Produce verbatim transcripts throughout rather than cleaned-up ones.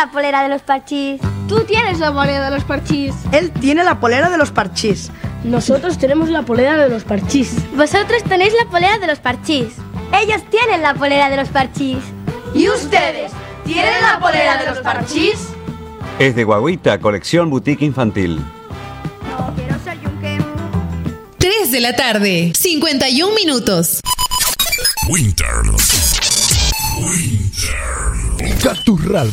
la polera de los parchís. Tú tienes la polera de los parchís. Él tiene la polera de los parchís. Nosotros tenemos la polera de los parchís. Vosotros tenéis la polera de los parchís. Ellos tienen la polera de los parchís. ¿Y ustedes tienen la polera de los parchís? Es de Guaguita, colección boutique infantil. No quiero ser yunque. tres de la tarde, cincuenta y un minutos. Winter. Winter. Cactus Radio.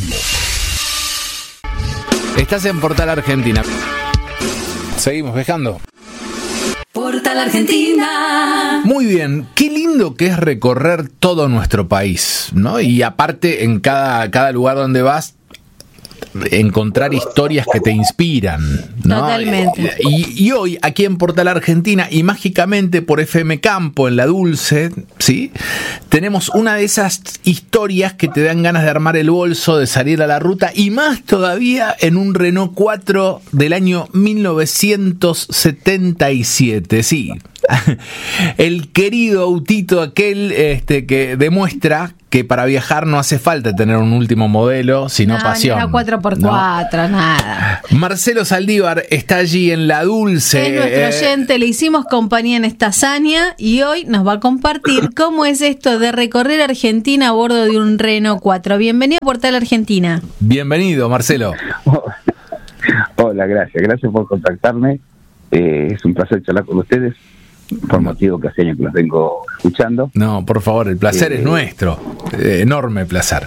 Estás en Portal Argentina. Seguimos viajando. Portal Argentina. Muy bien, qué lindo que es recorrer todo nuestro país, ¿no? Y aparte, en cada, cada lugar donde vas, encontrar historias que te inspiran, ¿no? Totalmente. Y, y hoy, aquí en Portal Argentina, y mágicamente por F M Campo, en La Dulce, ¿sí? Tenemos una de esas historias que te dan ganas de armar el bolso, de salir a la ruta, y más todavía en un Renault cuatro del año mil novecientos setenta y siete, sí. El querido autito aquel este, que demuestra que para viajar no hace falta tener un último modelo, sino no, pasión. No, cuatro por cuatro, ¿no? Nada. Marcelo Saldívar está allí en La Dulce. Es nuestro oyente, le hicimos compañía en esta hazaña y hoy nos va a compartir cómo es esto de recorrer Argentina a bordo de un Renault cuatro. Bienvenido a Portal Argentina. Bienvenido, Marcelo. Hola, gracias. Gracias por contactarme. Eh, es un placer charlar con ustedes. Por motivo que hace años que los vengo escuchando. No, por favor, el placer eh, es nuestro. Eh, enorme placer.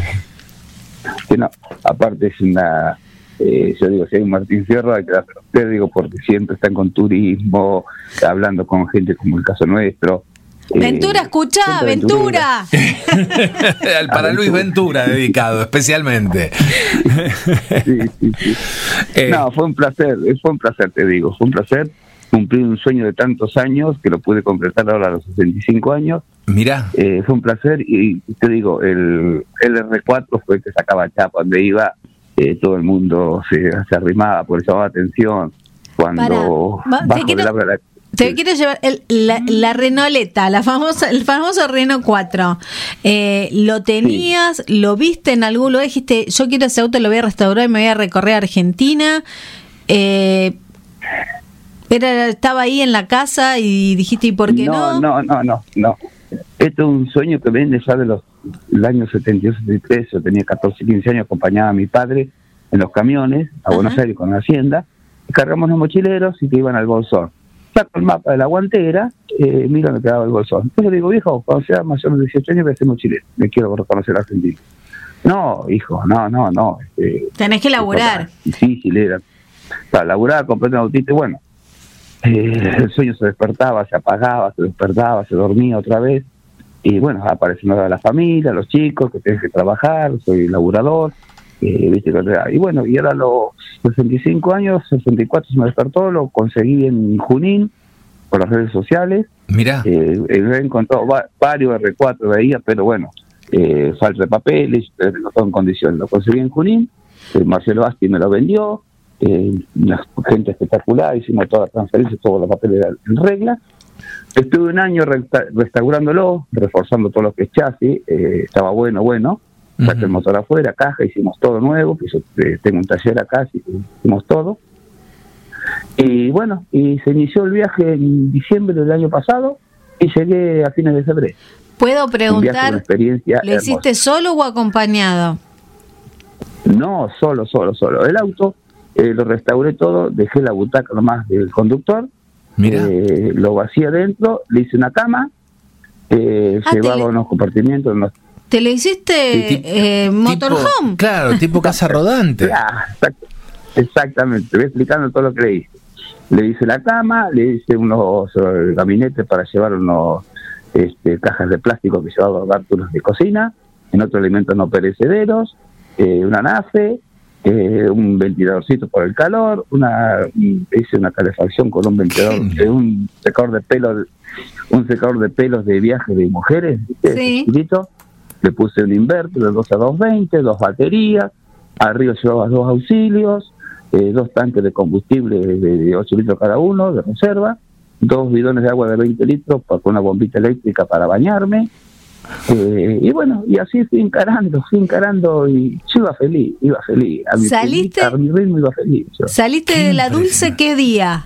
Que no, aparte es una... Eh, yo digo, si hay un Martín Fierro, hay que darse a usted, digo, porque siempre están con turismo, hablando con gente como el caso nuestro. Ventura, eh, escucha, Ventura. Para Luis Ventura dedicado, especialmente. Sí, sí, sí. Eh, no, fue un placer, fue un placer, te digo, fue un placer. Cumplí un sueño de tantos años que lo pude completar ahora a los sesenta y cinco años. Mirá. Eh, fue un placer y te digo, el, el R cuatro fue el que sacaba chapa donde iba. Eh, todo el mundo se, se arrimaba, por eso llamaba atención. Cuando Para, te, quiero, la, la, te quiero llevar el, la, la Renauleta, la famosa, el famoso Renault cuatro. Eh, ¿Lo tenías? Sí. ¿Lo viste en algún lugar? Dijiste, yo quiero ese auto, lo voy a restaurar y me voy a recorrer Argentina. Eh... Era, estaba ahí en la casa y dijiste, ¿y por qué no? No, no, no, no, no. Esto es un sueño que viene ya de los el año setenta y dos, setenta y tres. Yo tenía catorce, quince años, acompañaba a mi padre en los camiones a Ajá. Buenos Aires con la hacienda. Y cargamos los mochileros y que iban al Bolsón. Saco el mapa de la guantera, eh, mira dónde quedaba el Bolsón. Entonces le digo, viejo, cuando sea mayor de dieciocho años voy a ser mochilero. Me quiero reconocer a Argentina. No, hijo, no, no, no. Este, Tenés que laburar. Difícil era. Para laburar, comprar un autito y bueno. Eh, el sueño se despertaba, se apagaba, se despertaba, se dormía otra vez y bueno, apareció la familia, los chicos que tienen que trabajar, soy laburador, eh, ¿viste? Y bueno, y ahora a los sesenta y cinco años, sesenta y cuatro se me despertó, lo conseguí en Junín por las redes sociales. Mirá. Eh, he encontrado va, varios R cuatro veía, pero bueno, eh, falta de papeles, no todo en condiciones. Lo conseguí en Junín, eh, Marcelo Basti me lo vendió. Eh, una gente espectacular, hicimos toda la transferencia, todos los papeles en regla. Estuve un año resta- restaurándolo, reforzando todo lo que es chasis, eh, estaba bueno, bueno. Saqué uh-huh. el motor afuera, caja, hicimos todo nuevo, pues yo eh, tengo un taller acá, hicimos todo. Y bueno, y se inició el viaje en diciembre del año pasado y llegué a fines de febrero. ¿Puedo preguntar, ¿lo hiciste solo o acompañado? No, solo, solo, solo. El auto Eh, lo restauré todo, dejé la butaca nomás del conductor, eh, lo vacié adentro, le hice una cama, eh, ah, llevaba le... unos compartimientos. Unos... ¿Te le hiciste sí, eh, motorhome? Claro, tipo casa rodante. Ah, exact, exactamente, te voy explicando todo lo que le hice. Le hice la cama, le hice unos uh, gabinetes para llevar unos este, cajas de plástico que llevaba bártulos de cocina, en otros alimentos no perecederos, eh, una nafe, Eh, un ventiladorcito por el calor, una hice una calefacción con un ventilador, eh, un secador de pelos, un secador de pelos de viaje de mujeres, sí. chiquito. Le puse un inverter de dos a dos veinte, dos baterías, arriba llevaba dos auxilios, eh, dos tanques de combustible de, de ocho litros cada uno, de reserva, dos bidones de agua de veinte litros con una bombita eléctrica para bañarme, Eh, y bueno, y así fui encarando, fui encarando y yo iba feliz, iba feliz. A mi, ¿Saliste? feliz, a mi ritmo iba feliz. Yo. ¿Saliste de la Dulce qué día?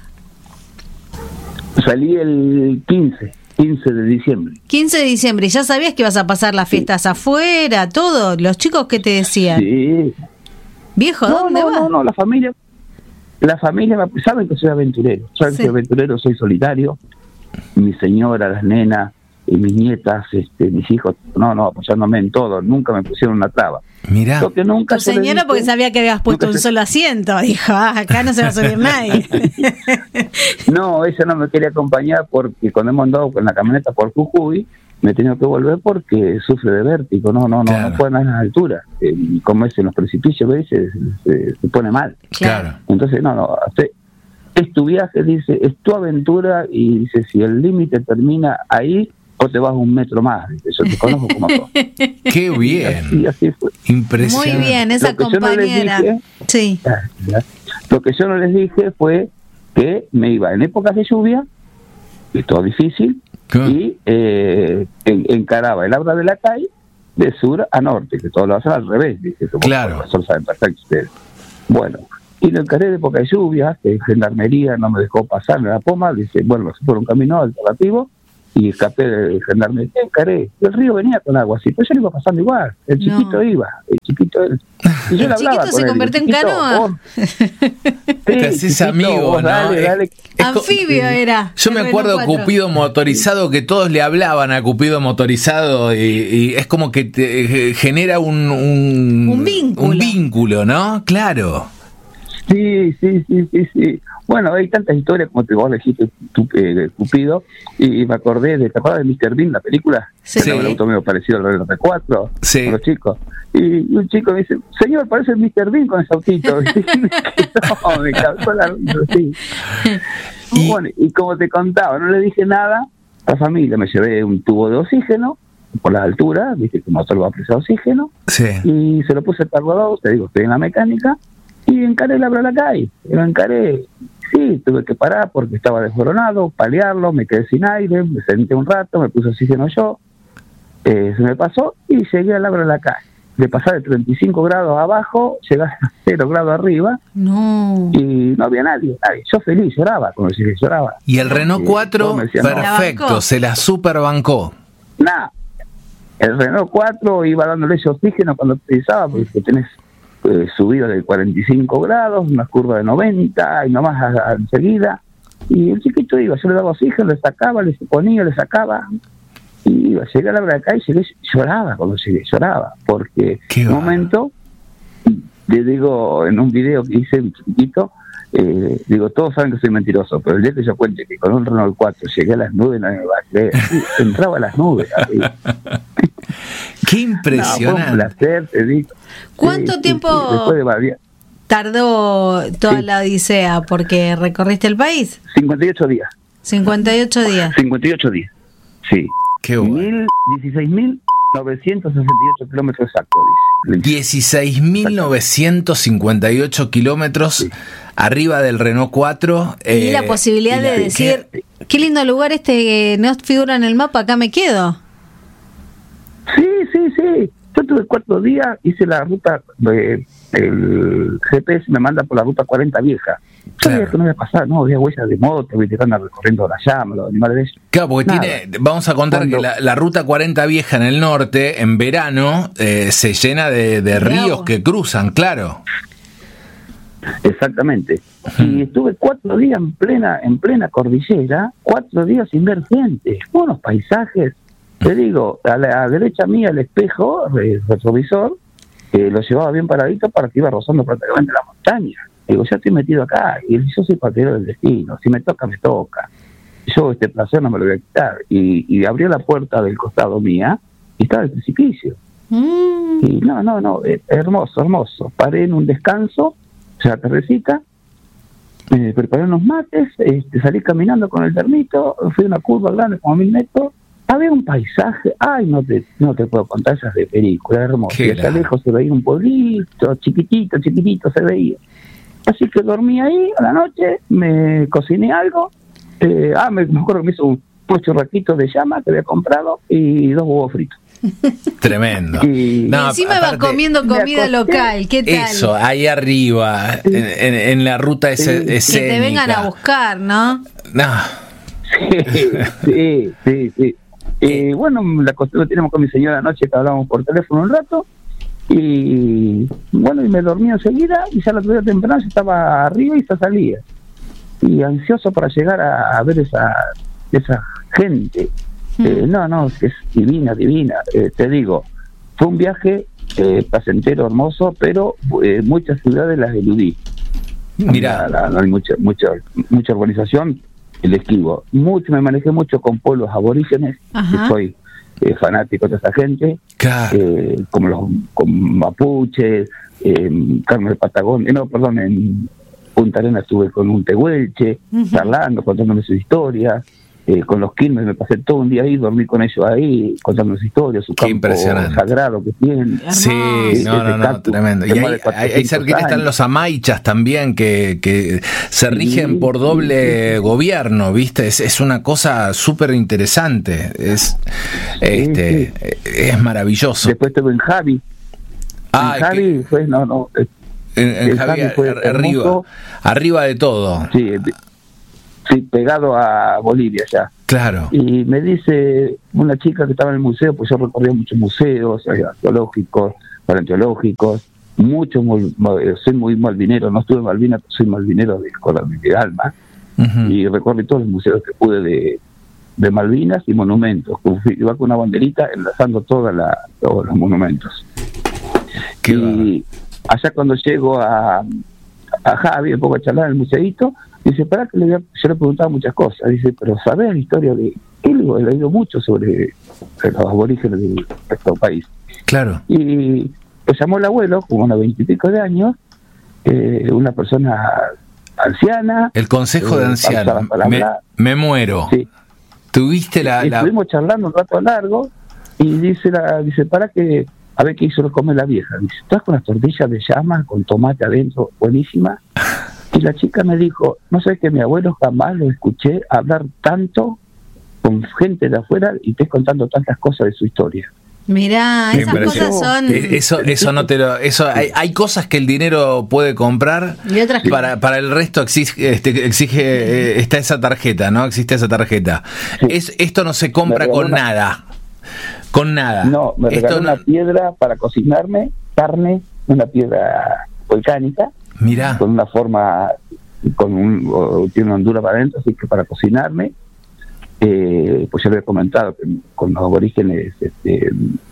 Salí el quince de diciembre. quince de diciembre. ¿Ya sabías que ibas a pasar las fiestas sí. afuera, todo? ¿Los chicos qué te decían? Sí. ¿Viejo, no, dónde no, vas? No, no, la familia, la familia, saben que soy aventurero, saben sí. que soy aventurero, soy solitario. Mi señora, las nenas, y mis nietas, este, mis hijos, no, no, apoyándome en todo, nunca me pusieron una traba. Mirá. Lo que nunca tu señora dije, porque sabía que habías puesto un se... solo asiento, dijo, ah, acá no se va a subir nadie. No, ella no me quería acompañar porque cuando hemos andado con la camioneta por Jujuy, me he tenido que volver porque sufre de vértigo, no, no, claro. no, no puede andar en las alturas, eh, como es en los precipicios, ¿ves? Se, se, se pone mal. Claro. Entonces, no, no, hace, es tu viaje, dice, es tu aventura, y dice, si el límite termina ahí, o te vas un metro más, dice, yo te conozco como todo. Qué bien. Y así, así fue. Muy Impresionante. bien, esa compañera. No dije, sí. Lo que yo no les dije fue que me iba en épocas de lluvia, y todo difícil, ¿qué? Y eh, en, encaraba el Abra de la Calle de sur a norte, que todo lo hacen al revés, dice, claro. Los profesores saben perfecto ustedes. Bueno, y lo encaré de época de lluvia, que Gendarmería no me dejó pasar en la Poma, dice, bueno, se por un camino alternativo, y escapé de Gendarmería, encaré. El río venía con agua así, pero yo lo iba pasando igual. El chiquito no. iba, el chiquito él. Y yo el chiquito se convirtió en canoa. Te haces amigo, vos, ¿no? Dale, dale. Anfibio era. Yo me acuerdo de Cupido Motorizado, que todos le hablaban a Cupido Motorizado, y, y es como que te genera un, un, un vínculo. Un vínculo, ¿no? Claro. Sí, sí, sí, sí, sí. Bueno, hay tantas historias como te vos le dijiste tu, eh, Cupido, y, y me acordé de, ¿te acuerdas de mister Bean, la película? Sí. Que un auto medio parecido al R cuatro, sí. Con los chicos. Y un chico me dice, señor, parece el mister Bean con ese autito. No, me causó la... Sí. Y, bueno, y como te contaba, no le dije nada a la familia, me llevé un tubo de oxígeno por la altura, viste que el motor va a presar oxígeno, sí. Y se lo puse al cargador, te digo, estoy en la mecánica, y encaré el Abra la Calle, lo encaré, sí, tuve que parar porque estaba desboronado, paliarlo, me quedé sin aire, me senté un rato, me puse oxígeno yo, eh, se me pasó y llegué al Abra la Calle. De pasar de treinta y cinco grados abajo, llegar a cero grados arriba, no. Y no había nadie, nadie. Yo feliz, lloraba, como si lloraba. Y el Renault cuatro, decían, perfecto, no. Se la superbancó. Nada, el Renault cuatro iba dándole ese oxígeno cuando utilizaba, porque tenés eh, subida de cuarenta y cinco grados, una curva de noventa, y nomás a, a, enseguida, y el chiquito iba, yo le daba oxígeno, le sacaba, le ponía, le sacaba, y iba, llegué a la Abra acá y llegué, lloraba cuando llegué, lloraba, porque en un momento, le digo, en un video que hice un chiquitito, eh, digo, todos saben que soy mentiroso, pero el día que yo cuente que con un Renault cuatro llegué a las nubes, no me va a creer, entraba a las nubes, así. Qué impresionante. No, fue un placer, te digo. ¿Cuánto sí, tiempo sí, sí. Después de variar, tardó toda sí. la odisea? Porque recorriste el país. cincuenta y ocho días. cincuenta y ocho días. cincuenta y ocho días, sí. Qué bueno. dieciséis mil novecientos sesenta y ocho kilómetros exactos, dice. dieciséis mil novecientos cincuenta y ocho kilómetros sí. Arriba del Renault cuatro. Y eh, la posibilidad y la, de decir, ¿qué? qué lindo lugar este, no figura en el mapa, acá me quedo. Sí, sí, sí. Yo tuve cuatro días, hice la ruta, eh, el G P S me manda por la ruta cuarenta vieja. Yo claro. sabía que no iba a pasar, no, había huellas de moto, que andan recorriendo la llama, los animales de ellos. Claro, porque Nada. tiene, vamos a contar Cuando, que la, la ruta cuarenta vieja en el norte, en verano, eh, se llena de, de ríos no. que cruzan, claro. Exactamente. Y estuve cuatro días en plena, en plena cordillera, cuatro días sin ver gente, unos paisajes. Te digo, a la a derecha mía el espejo, el retrovisor, eh, lo llevaba bien paradito para que iba rozando prácticamente la montaña. Digo, ya estoy metido acá, y yo soy partidero del destino, si me toca, me toca. Yo este placer no me lo voy a quitar. Y, y abrió la puerta del costado mía, y estaba el precipicio. Mm. Y no, no, no, eh, hermoso, hermoso. Paré en un descanso, o sea, tardecita, eh, preparé unos mates, este, salí caminando con el termito, fui a una curva grande como mil metros, había un paisaje, ay, no te no te puedo contar, esas de película, hermoso. Y acá lejos se veía un pueblito, chiquitito, chiquitito se veía. Así que dormí ahí a la noche, me cociné algo, eh, ah, me, me acuerdo que me hizo un pues churraquitos de llama que había comprado y dos huevos fritos. Tremendo. Y No, encima aparte, va comiendo comida acosté- local. ¿Qué tal? Eso, ahí arriba, en, en- en la ruta ese, que te vengan a escénica. buscar, ¿no? No, Sí, sí, sí, sí. Y bueno, la costumbre que tenemos con mi señora anoche que hablábamos por teléfono un rato y bueno, y me dormí enseguida y ya la otra día temprano ya estaba arriba y ya salía. Y ansioso para llegar a, a ver esa esa gente. Eh, no, no, es divina, divina. Eh, te digo, fue un viaje eh, placentero, hermoso, pero eh, muchas ciudades las eludí. mira, La- la- no hay mucha, mucha, mucha organización, el esquivo. Mucho, me manejé mucho con pueblos aborígenes, Ajá. que soy eh, fanático de esa gente, claro, eh, como los con mapuches, eh, Carmen de Patagonia, no, perdón, en Punta Arenas estuve con un tehuelche, Ujú. charlando, contándome sus historias. Eh, con los quilmes me pasé todo un día ahí, dormí con ellos ahí, contando sus historias, su Qué campo impresionante. sagrado que tienen. sí, no, no, no, cactus tremendo. Y de ahí, más de ahí, ahí cuatrocientos cerquita están años. los amaichas también, que, que se rigen Sí, por sí, doble gobierno, ¿viste? Es, es una cosa súper interesante, es, este, es maravilloso. Después estuve en Javi. Ay, en Javi fue, no, no, eh, En, en el Javi, Javi fue ar- arriba, hermoso. arriba de todo, sí, eh, sí, pegado a Bolivia ya. claro. Y me dice una chica que estaba en el museo, pues yo recorría muchos museos eh, arqueológicos, paleontológicos, muchos, mol- mo- eh, soy muy malvinero, no estuve en Malvinas, pero soy malvinero de, corazón, de alma, Ujú. y recorrí todos los museos que pude de, de Malvinas y monumentos. Fui- Iba con una banderita enlazando toda la, todos los monumentos. Qué Y allá cuando llego a, a Javi, un poco a charlar en el museíto, dice, para que le voy a-". yo le preguntaba muchas cosas, dice, pero ¿sabés la historia de...? Y le digo, he leído mucho sobre los aborígenes de nuestro país. Claro. Y lo llamó el abuelo, como unos veintipico de años, eh, una persona anciana. El consejo de eh, ancianos. pasada para Me, hablar. me muero. Sí. Tuviste la, Y la- estuvimos charlando un rato largo y dice, la, dice para que, a ver qué hizo, lo come la vieja. Dice, estás con las tortillas de llama, con tomate adentro, buenísima. Y la chica me dijo, no sé, que mi abuelo jamás lo escuché hablar tanto con gente de afuera y te contando tantas cosas de su historia. Mirá, Qué esas cosas impresionante. son... Eh, Eso, eso no te lo, eso hay, hay cosas que el dinero puede comprar Y otras que- para, para el resto exige, este, exige eh, está esa tarjeta, ¿no? Existe esa tarjeta. Sí. Es, esto no se compra Me regaló con una- nada. Con nada. No, me Esto regaló no- una piedra para cocinarme, carne, una piedra volcánica, Mirá, con una forma, con un, o- tiene una hondura para adentro, así que para cocinarme, eh, pues ya lo he comentado, que con los aborígenes este,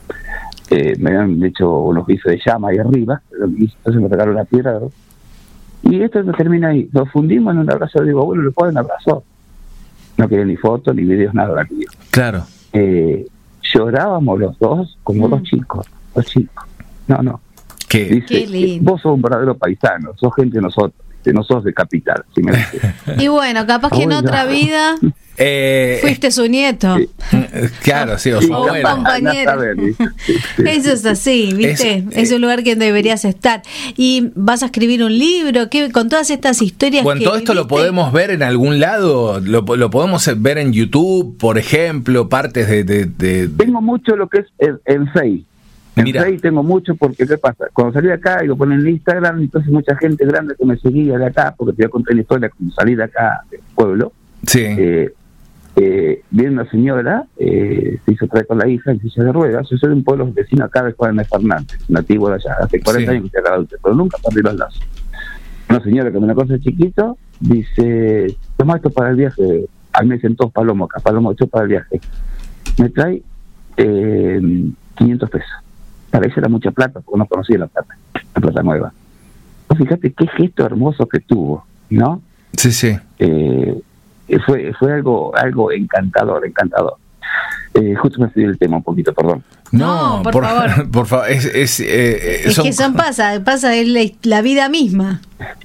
eh, me han hecho unos bifes de llama ahí arriba, entonces me regaló la piedra, ¿no? Y esto no termina ahí, nos fundimos en un abrazo, digo, bueno, le pueden abrazar, no quería ni fotos, ni videos, nada, la quería. claro. Eh, llorábamos los dos como Mm. dos chicos, dos chicos, no, no. Que Dice, Qué lindo. vos sos un verdadero paisano, sos gente de nosotros, de no sos de capital. Si me dice. Y bueno, capaz que en Bueno. otra vida eh, fuiste su nieto. Sí. claro, sí, o Sí, su o un abuela. compa- compañero. andá a saber, dice. Sí, sí. Eso es así, ¿viste? Es- Es, un lugar que deberías estar. Y vas a escribir un libro, ¿qué? Con todas estas historias Bueno, que todo esto lo viviste. podemos ver en algún lado, lo, lo podemos ver en YouTube, por ejemplo, partes de... de, de- Tengo mucho lo que es en, en Face. En Mira. Face tengo mucho porque, ¿qué pasa? Cuando salí de acá y lo ponen en Instagram, entonces mucha gente grande que me seguía de acá, porque te voy a contar la historia como salí de acá del pueblo, Sí, eh, eh, viene una señora, eh, se hizo traer con la hija en silla de ruedas. Yo soy de un pueblo vecino acá de Juan de Fernández, nativo de allá, hace cuarenta Sí. años que estoy acá adulto, pero nunca perdí los lazos. Una señora que me la conoce chiquito, dice, toma esto para el viaje, al mes en todos palomos acá, palomos esto para el viaje. Me trae eh, quinientos pesos. Para eso era mucha plata, porque no conocía la plata, la plata nueva. Vos fíjate qué gesto hermoso que tuvo, ¿no? sí, sí. Eh, fue fue algo algo encantador, encantador. Eh, justo me fui del tema un poquito, perdón. No, No, por por, favor. por favor, es... es, eh, Es que son pasa, pasa es la, la vida misma.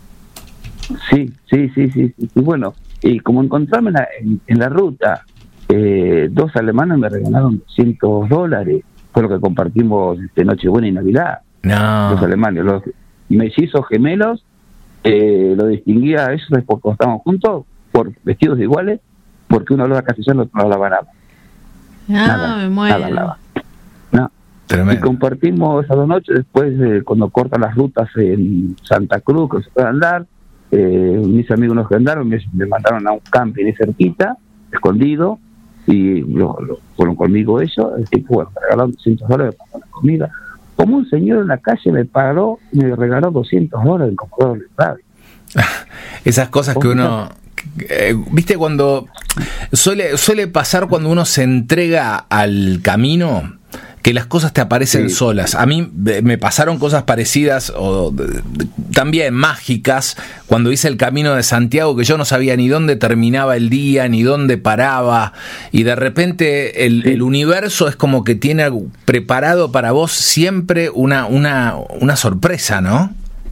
Sí, sí, sí, sí, sí. Y bueno, y como encontrarme en la, en, en la ruta, eh, dos alemanes me regalaron doscientos dólares, fue lo que compartimos este, Nochebuena y Navidad. No, Los alemanes, los mellizos gemelos, eh, lo distinguía a ellos porque estaban juntos, por vestidos iguales, porque uno hablaba castellano y otro hablaba árabe. Ah, Nada, me muero. nada hablaba. No, Tremendo. Y compartimos esas dos noches. Después, eh, cuando cortan las rutas en Santa Cruz, que se puede andar, eh, mis amigos nos andaron, me, me mandaron a un camping cerquita, escondido, y lo, lo, fueron conmigo ellos. El tipo, bueno, me regalaron doscientos dólares para la comida. Como un señor en la calle me paró y me regaló doscientos dólares en computador de radio. Esas cosas que uno... Eh, viste, cuando suele, suele pasar cuando uno se entrega al camino, que las cosas te aparecen sí. solas. A mí me pasaron cosas parecidas, o también mágicas, cuando hice el Camino de Santiago, que yo no sabía ni dónde terminaba el día, ni dónde paraba, y de repente el, sí. el universo es como que tiene preparado para vos siempre una, una, una sorpresa, ¿no?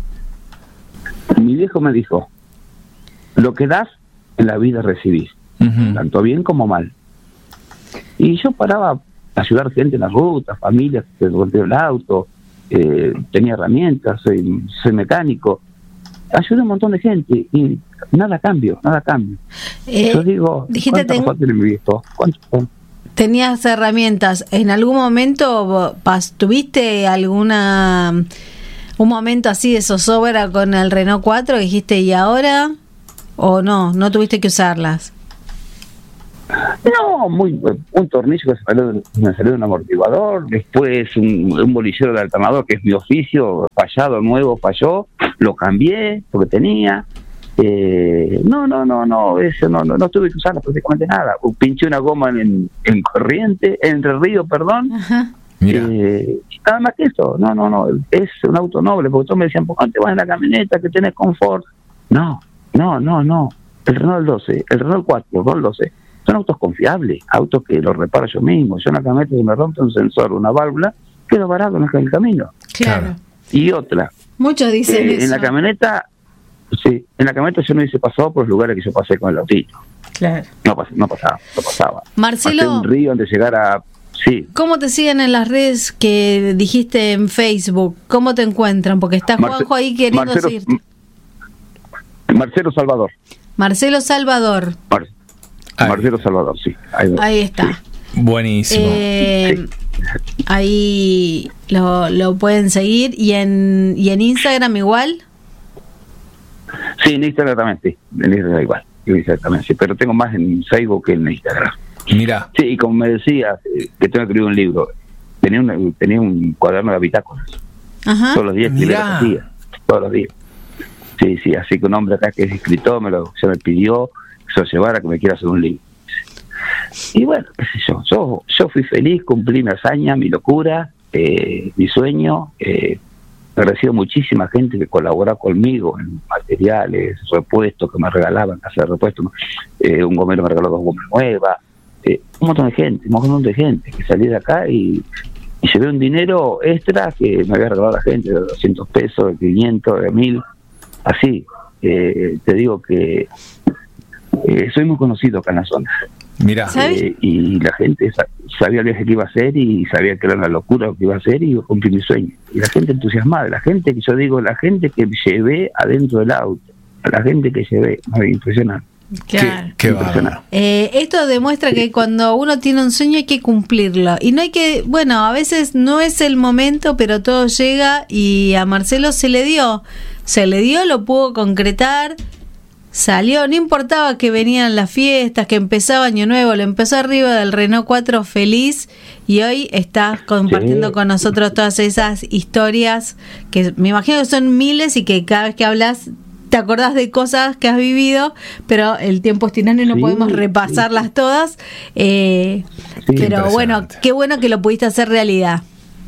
Mi viejo me dijo, lo que das, en la vida recibís, uh-huh. tanto bien como mal. Y yo paraba a ayudar gente en la ruta, familias que golpeó el auto, eh, tenía herramientas, soy, soy mecánico, ayudé a un montón de gente y nada cambio, nada cambio. Eh, yo digo, dijiste ¿cuánto tiene mi viejo? ¿Cuánto? Tenías herramientas. ¿En algún momento pas, tuviste alguna un momento así de zozobra con el Renault cuatro? Dijiste, ¿y ahora? ¿O no? ¿No tuviste que usarlas? No, muy un tornillo que se salió, me salió de un amortiguador, después un, un bolillero de alternador, que es mi oficio, fallado, nuevo, falló, lo cambié porque tenía. Eh, no, no, no, no, eso no, no, no tuve que usarla prácticamente nada. Pinché una goma en, en corriente, en Entre Ríos, perdón. Ajá. Eh, nada más que eso, no, no, no, es un auto noble, porque todos me decían, ¿por qué no te vas en la camioneta que tenés confort? No, no, no, no, el Renault doce, el Renault cuatro, el Renault doce, son autos confiables, autos que los reparo yo mismo. Yo en la camioneta, si me rompe un sensor, una válvula, quedo varado en el camino. Claro. Y otra. Muchos dicen eh, eso. En la camioneta, sí, en la camioneta yo no hice pasado por los lugares que yo pasé con el autito. Claro. No, pas, no pasaba, no pasaba. Marcelo, pasé un río antes de llegar a... Sí. ¿Cómo te siguen en las redes que dijiste en Facebook? ¿Cómo te encuentran? Porque está Marce- Juanjo ahí queriendo Marcelo, decirte. Marcelo Salvador. Marcelo Salvador. Mar- Marcelo Salvador, sí. Ahí, ahí está. Sí. Buenísimo. Eh, sí. Ahí lo, lo pueden seguir. ¿Y en, ¿Y en Instagram igual? Sí, en Instagram también, sí. En Instagram igual. En Instagram también, sí. Pero tengo más en Facebook que en Instagram. Mira. Sí, y como me decías, eh, que tengo que escribir un libro. Tenía, una, tenía un cuaderno de bitácoras. Ajá. Todos los días escribía lo que hacía. Todos los días. Sí, sí, así que un hombre acá que es escritor me lo, se me pidió que se lo llevara, que me quiera hacer un libro. Y bueno, qué sé yo, yo, yo fui feliz, cumplí mi hazaña, mi locura, eh, mi sueño. Eh, he recibido muchísima gente que colabora conmigo en materiales, repuestos que me regalaban, casa de repuestos. Eh, un gomero me regaló dos gomas nuevas. Eh, un montón de gente, un montón de gente que salí de acá y, y llevé un dinero extra que me había regalado la gente, de doscientos pesos, de quinientos, de mil. Así, eh, te digo que eh, soy muy conocido acá en la zona. Mira, eh, y la gente sa- sabía el viaje que iba a hacer y sabía que era una locura lo que iba a hacer, y yo cumplí mi sueño. Y la gente entusiasmada, la gente que yo digo, la gente que llevé adentro del auto, la gente que llevé, no, impresionante. Claro. Qué, qué bárbaro. Eh, esto demuestra que cuando uno tiene un sueño hay que cumplirlo. Y no hay que, bueno, a veces no es el momento, pero todo llega, y a Marcelo se le dio. Se le dio, lo pudo concretar, salió, no importaba que venían las fiestas, que empezaba Año Nuevo, lo empezó arriba del Renault cuatro feliz, y hoy estás compartiendo sí. con nosotros todas esas historias, que me imagino que son miles y que cada vez que hablas te acordás de cosas que has vivido, pero el tiempo es tirano y no sí, podemos repasarlas sí. todas. Eh, sí, pero bueno, qué bueno que lo pudiste hacer realidad.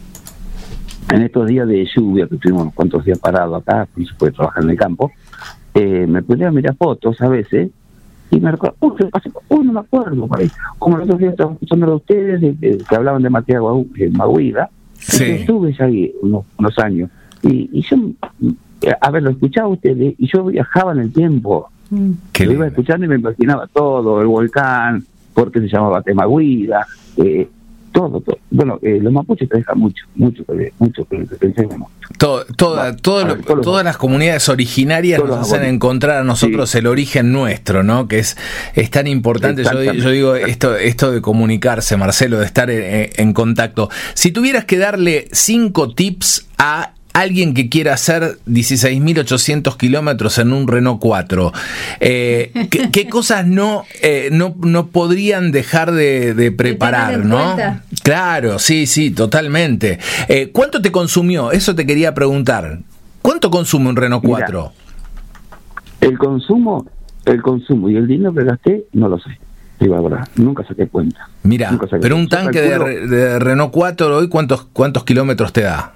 En estos días de lluvia, que estuvimos unos cuantos días parados acá, no se puede trabajar en el campo, eh, me podía mirar fotos a veces, y me recuerdo, uy, uy, no me acuerdo, por ahí. Como los otros días estaba escuchando a ustedes, de, de, que hablaban de Matías Maguida, sí. estuve ahí unos, unos años, y, y yo, a ver, lo escuchaba ustedes, y yo viajaba en el tiempo, mm. lo iba escuchando y me imaginaba todo, el volcán, por qué se llamaba Maguida, eh, todo, todo. Bueno, eh, los mapuches te dejan mucho, mucho que ver, mucho que te enseñan mucho. Todo, toda, Va, todo ver, lo, todos todas los, las comunidades originarias nos hacen abonos. encontrar a nosotros sí. el origen nuestro, ¿no? Que es, es tan importante. Yo, yo digo esto, esto de comunicarse, Marcelo, de estar en, en contacto. Si tuvieras que darle cinco tips a alguien que quiera hacer dieciséis mil ochocientos kilómetros en un Renault cuatro, eh, ¿qué, ¿qué cosas no, eh, no no podrían dejar de, de preparar, ¿no? Cuenta. Claro, sí, sí, totalmente. Eh, ¿Cuánto te consumió? Eso te quería preguntar. ¿Cuánto consume un Renault cuatro? Mira, el consumo, el consumo y el dinero que gasté, no lo sé. Digo, la verdad, nunca saqué cuenta. Mira, saqué pero un tanque calculo, de, de Renault cuatro hoy, ¿cuántos cuántos kilómetros te da?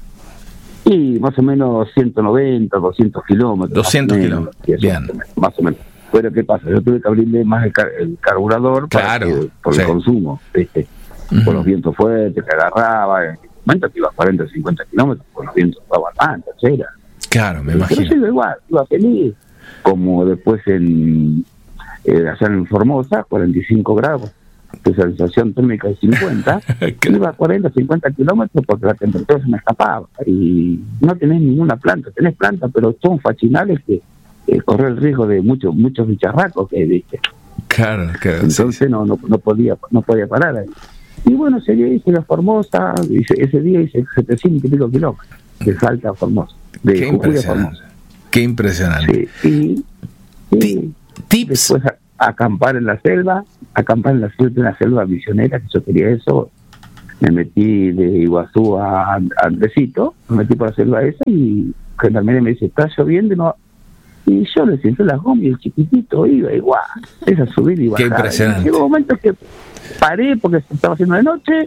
Y más o menos ciento noventa, doscientos kilómetros. doscientos kilómetros, bien. Más o menos. Pero ¿qué pasa? Yo tuve que abrirle más el, car el carburador claro, para que, por sí. el consumo, ¿viste? Uh-huh. Por los vientos fuertes que agarraba. En un momento que iba a cuarenta, cincuenta kilómetros, por los vientos daban más, tercera. Claro, me Pero imagino. yo iba igual, iba feliz. Como después en eh, allá en Formosa, cuarenta y cinco grados. De sensación térmica de cincuenta, iba a cuarenta, cincuenta kilómetros porque la temperatura se me escapaba y no tenés ninguna planta, tenés planta, pero son fachinales que eh, corre el riesgo de muchos muchos bicharracos que viste. Claro, claro. Entonces sí, sí. No, no no podía no podía parar ahí. Y bueno, ese día hice la Formosa, hice, ese día hice setecientos y pico kilómetros de Salta a Formosa, de Qué Jujuy a impresionante. Formosa. Qué impresionante. Sí, y, y tips. Después a, a acampar en la selva, acampar en la selva, en la selva misionera, que yo quería eso. Me metí de Iguazú a, a Andresito, me metí por la selva esa y Gendarmería me dice, está lloviendo, no. Y yo le senté las gomas y el chiquitito iba igual, esa subir y bajar. Qué impresionante. Llegó un momento que paré porque se estaba haciendo de noche,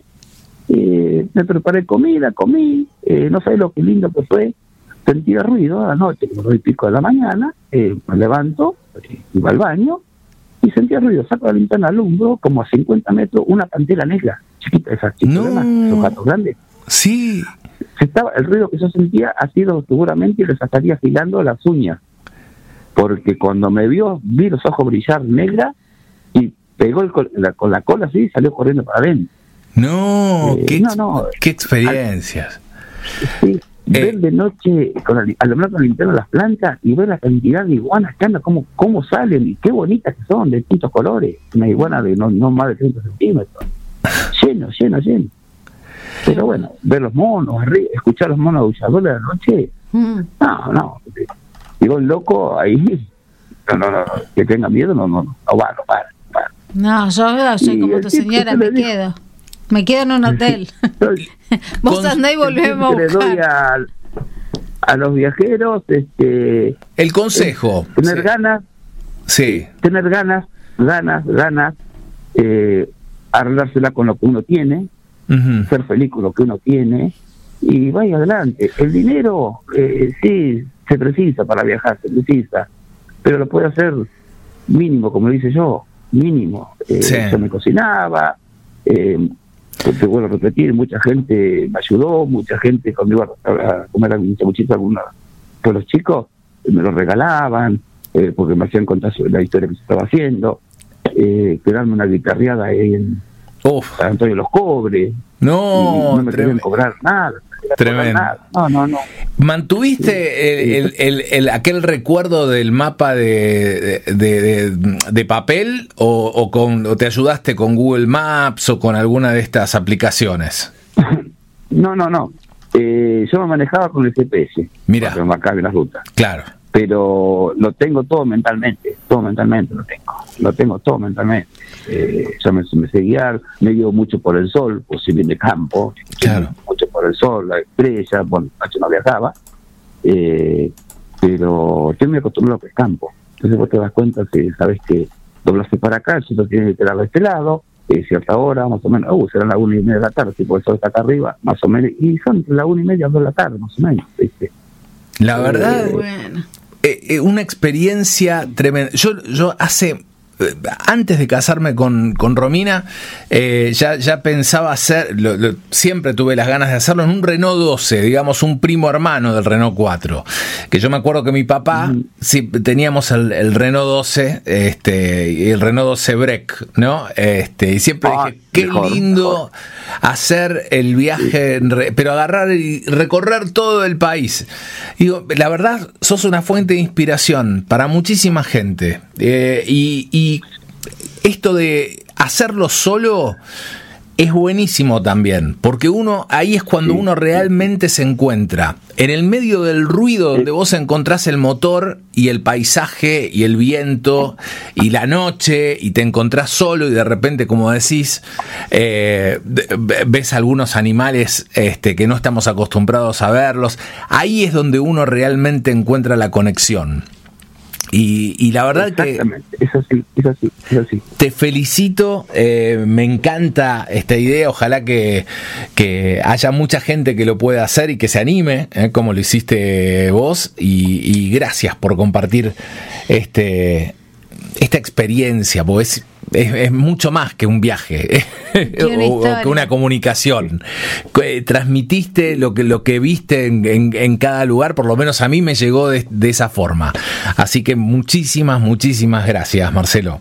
eh, me preparé comida, comí, eh, no sé lo que lindo que fue, sentía ruido a la noche, como dos y pico de la mañana, eh, me levanto, eh, iba al baño, y sentía ruido, saco la linterna, alumbro, como a cincuenta metros, una pantera negra, chiquita, esa chiquita, no. Esos gatos grandes. Sí. Se estaba, el ruido que yo sentía ha sido seguramente y le estaría afilando las uñas, porque cuando me vio, vi los ojos brillar negra y pegó el col, la, con la cola así y salió corriendo para adentro. No, eh, qué, no, no, qué experiencias. Al, sí, eh. ver de noche, con la, alumbrar con la linterna las plantas y ver la cantidad de iguanas que andan, cómo, cómo salen y qué bonitas que son, de distintos colores. Una iguana de no, no más de treinta centímetros. Lleno, lleno, lleno. Pero bueno, ver los monos, arriba, escuchar los monos aulladores de la noche, mm. no, no. Digo, el loco ahí, no, no, no, que tenga miedo, no, no, no, no va, no para, no para. No, yo soy y como tu señora, me quedo. Dijo, me quedo en un hotel. Vos con, andá y volvemos a buscar. Le doy a, a los viajeros, este... el consejo. Eh, tener sí. ganas. Sí. Tener ganas, ganas, ganas, eh, arreglársela con lo que uno tiene, uh-huh. ser feliz con lo que uno tiene, y vaya adelante. El dinero, eh, sí, se precisa para viajar, se precisa, pero lo puede hacer mínimo, como dice yo, mínimo. Eh, sí. Yo me cocinaba, eh, te vuelvo a repetir, mucha gente me ayudó, mucha gente cuando iba a comer algún chabuchito, algunos pues los chicos me lo regalaban, eh, porque me hacían contar la historia que se estaba haciendo, eh, quedarme una guitarreada ahí en Uf. San Antonio de los Cobres, no, no me querían cobrar nada. Tremendo. No, no, no. ¿Mantuviste el, el, el, el, aquel recuerdo del mapa de, de, de, de papel o, o, con, o te ayudaste con Google Maps o con alguna de estas aplicaciones? No, no, no. Eh, yo me manejaba con el G P S. Mira. Para que me marcaba las rutas. Claro. Pero lo tengo todo mentalmente, todo mentalmente lo tengo, lo tengo todo mentalmente. Eh, yo me, me sé guiar, me guío mucho por el sol, pues si bien de campo, claro. mucho por el sol, la estrella, bueno, anoche no viajaba, eh, pero estoy muy acostumbrado al campo. Entonces vos te das cuenta que sabes que doblaste para acá, el chico tiene que quedar de este lado, eh, cierta hora, más o menos, uh, será la una y media de la tarde, si por el sol está acá arriba, más o menos, y son entre la una y media a dos de la tarde, más o menos, ¿viste? La verdad, eh, bueno. eh, una experiencia tremenda. Yo, yo hace, eh, antes de casarme con, con Romina, eh, ya, ya pensaba hacer, lo, lo, siempre tuve las ganas de hacerlo en un Renault doce, digamos un primo hermano del Renault cuatro. Que yo me acuerdo que mi papá, mm. sí, teníamos el, el Renault doce, este, y el Renault doce Break, ¿no? Este, y siempre ah, dije, qué mejor, lindo mejor. hacer el viaje, sí. pero agarrar y recorrer todo el país. Digo, la verdad, sos una fuente de inspiración para muchísima gente. Eh, y, y esto de hacerlo solo es buenísimo también, porque uno ahí es cuando sí. uno realmente se encuentra. En el medio del ruido donde vos encontrás el motor y el paisaje y el viento y la noche y te encontrás solo y de repente, como decís, eh, ves algunos animales este, que no estamos acostumbrados a verlos. Ahí es donde uno realmente encuentra la conexión. Y, y la verdad que eso sí, eso sí, eso sí. Te felicito, eh, me encanta esta idea, ojalá que, que haya mucha gente que lo pueda hacer y que se anime, eh, como lo hiciste vos, y, y gracias por compartir este esta experiencia, porque es, es, es mucho más que un viaje o, o que una comunicación. Transmitiste lo que, lo que viste en, en, en cada lugar, por lo menos a mí me llegó de, de esa forma. Así que muchísimas, muchísimas gracias, Marcelo.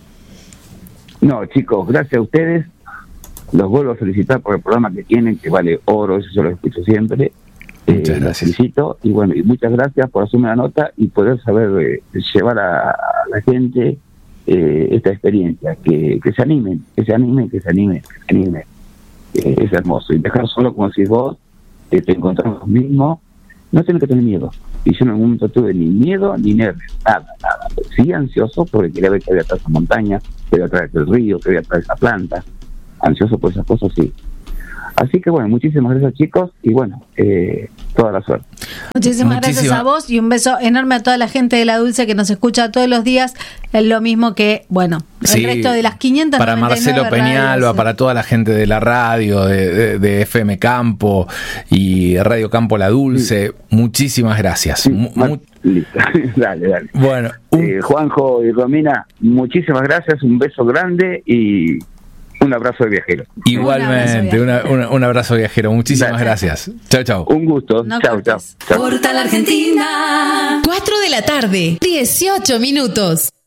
No, chicos, gracias a ustedes. Los vuelvo a felicitar por el programa que tienen, que vale oro, eso yo lo escucho siempre. Muchas eh, gracias. Los felicito y bueno, y muchas gracias por hacerme la nota y poder saber eh, llevar a, a la gente eh, esta experiencia, que, que se animen, que se animen, que se animen, que se animen. Eh, es hermoso. Y dejar solo, como decís vos, eh, te encontramos mismo, no tienes que tener miedo. Y yo en algún momento tuve ni miedo ni nervios, nada, nada. Sí ansioso porque quería ver que había atrás esa montaña, que había atrás del río, que había atrás esa planta. Ansioso por esas cosas, sí. Así que bueno, muchísimas gracias, chicos, y bueno, eh, toda la suerte. Muchísimas Muchísima. gracias a vos y un beso enorme a toda la gente de La Dulce que nos escucha todos los días. Es lo mismo que, bueno, el sí, resto de las quinientas para Marcelo Peñalba, radios. Para toda la gente de la radio, de, de, de F M Campo y Radio Campo La Dulce. Sí. Muchísimas gracias. Sí, Mu- Mar- listo. dale, dale. Bueno, un... eh, Juanjo y Romina, muchísimas gracias, un beso grande y un abrazo de viajero. Igualmente, un abrazo, una, un abrazo viajero. Muchísimas gracias. Chao, chao. Un gusto. No chao, chao. Portal Argentina. cuatro de la tarde, dieciocho minutos.